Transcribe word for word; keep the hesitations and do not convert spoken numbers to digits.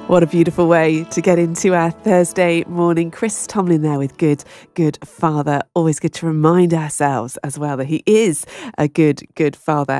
What a beautiful way to get into our Thursday morning. Chris Tomlin there with Good, Good Father. Always good to remind ourselves as well that he is a good, good father.